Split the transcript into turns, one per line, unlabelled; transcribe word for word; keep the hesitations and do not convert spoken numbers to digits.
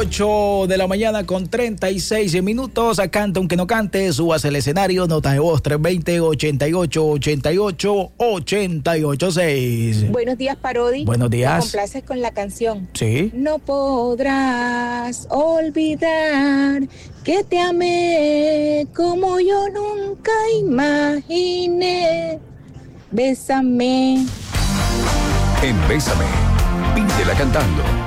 ocho de la mañana con treinta y seis minutos. Canta aunque no cante, subas el escenario, nota de voz tres dos cero, ochenta y ocho, ochenta y ocho, ochenta y ocho seis.
Buenos días, Parodi.
Buenos días.
¿Me complaces con la canción?
Sí.
No podrás olvidar que te amé como yo nunca imaginé. Bésame.
En Bésame, pídela cantando.